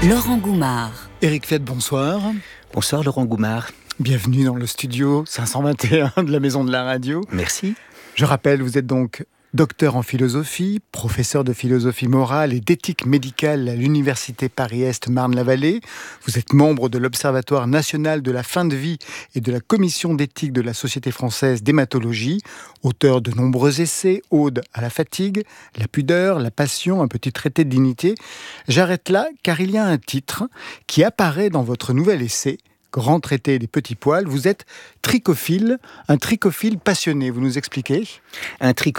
Laurent Goumard. Éric Fett, bonsoir. Bonsoir Laurent Goumard. Bienvenue dans le studio 521 de la Maison de la Radio. Merci. Je rappelle, vous êtes donc docteur en philosophie, professeur de philosophie morale et d'éthique médicale à l'Université Paris-Est Marne-la-Vallée. Vous êtes membre de l'Observatoire national de la fin de vie et de la commission d'éthique de la Société française d'hématologie. Auteur de nombreux essais, Ode à la fatigue, la pudeur, la passion, un petit traité de dignité. J'arrête là car il y a un titre qui apparaît dans votre nouvel essai, Grand traité des petits poils. Vous êtes trichophile, un trichophile passionné. Vous nous expliquez ? Un